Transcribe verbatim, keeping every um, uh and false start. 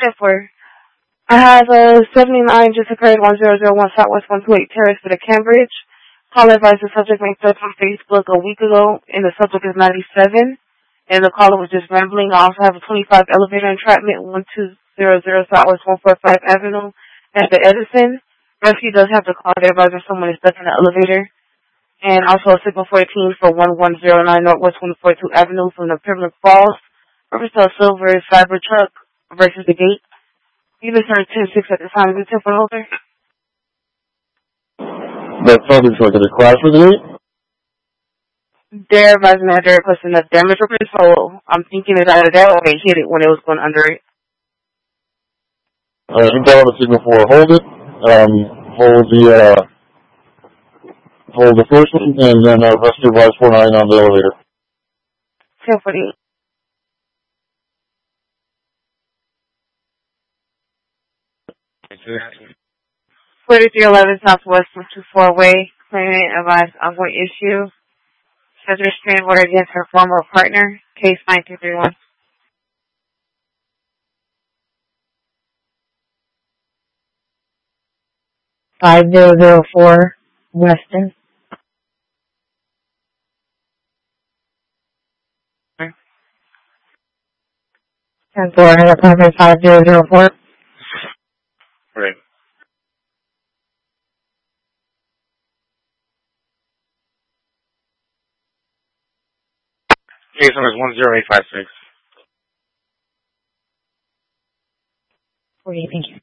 ten four. I have a seventy-nine just occurred one zero zero one Southwest one two eight Terrace for the Cambridge. Call advised the subject made threats on Facebook a week ago, and the subject is ninety-seven. And the caller was just rambling. I also have a twenty-five elevator entrapment, one two zero zero Southwest one forty-five Avenue at the Edison. Rescue does have to call the advisor someone is stuck in the elevator. And also a signal fourteen for one one zero nine Northwest one forty-two Avenue from the Pembroke Falls. Purpose of silver cyber truck versus the gate. You been started ten six at the time. Is it ten for holder? That cyber truck, is it crash with the gate? They're advising that they're requesting a damage repair, so I'm thinking it's either that or they hit it when it was going under it. Alright, you got the signal for hold it. Um, hold the, uh, hold the first one, and then uh, rescue advise four nine on the elevator. ten forty-eight. forty-three eleven Southwest one two four Way, claimant advised ongoing issue. Has restrained order against her former partner. Case nine two three one. five zero zero four Weston. ten four, another conference five zero zero four. Right. Case number is one zero eight five six. forty-eight, thank you.